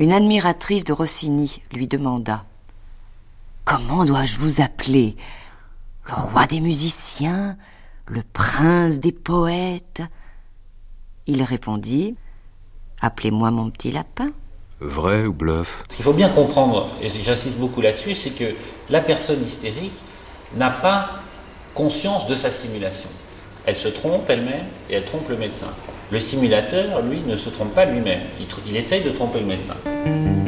Une admiratrice de Rossini lui demanda « Comment dois-je vous appeler ? Le roi des musiciens ? Le prince des poètes ?» Il répondit « Appelez-moi mon petit lapin. » Vrai ou bluff ? Ce qu'il faut bien comprendre, et j'insiste beaucoup là-dessus, c'est que la personne hystérique n'a pas conscience de sa simulation. Elle se trompe elle-même et elle trompe le médecin. Le simulateur, lui, ne se trompe pas lui-même. Il essaye de tromper le médecin.